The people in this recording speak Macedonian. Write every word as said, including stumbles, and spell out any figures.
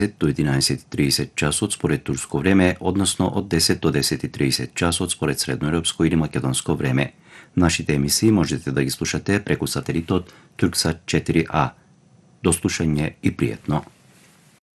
до единаесет и тридесет часот според турско време, односно од десет до десет и тридесет часот според средноевропско или македонско време. Нашите емисии можете да ги слушате преку сателитот Турксат четири А. До слушање и пријатно.